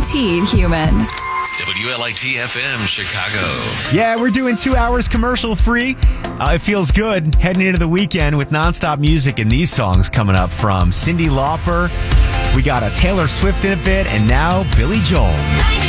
guaranteed human. WLIT FM Chicago. Yeah, we're doing 2 hours commercial free. It feels good heading into the weekend with nonstop music and these songs coming up from Cyndi Lauper. We got a Taylor Swift in a bit, and now Billy Joel.